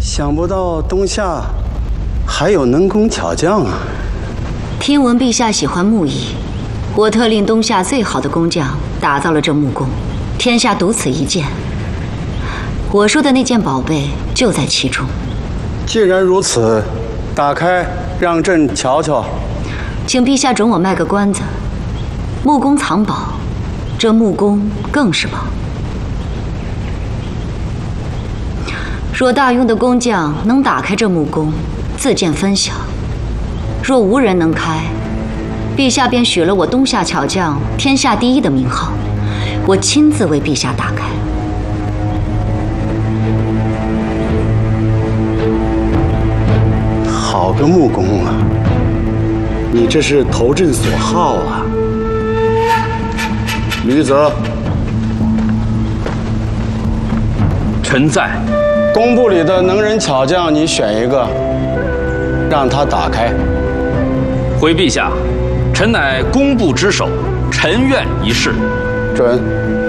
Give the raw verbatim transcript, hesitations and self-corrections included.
想不到东夏还有能工巧匠啊！ 听闻陛下喜欢木艺，我特令东夏最好的工匠打造了这木弓，天下独此一件。我说的那件宝贝就在其中。 既然如此，打开让朕瞧瞧。 请陛下准我卖个关子，木弓藏宝，这木弓更是宝。若大庸的工匠能打开这木弓，自见分晓；若无人能开，陛下便许了我东夏巧匠天下第一的名号，我亲自为陛下打开。 好个木弓啊！你这是投朕所好啊！吕泽， 臣在。 工部里的能人巧匠，你选一个，让他打开。 回陛下，臣乃工部之首，臣愿一试。 准。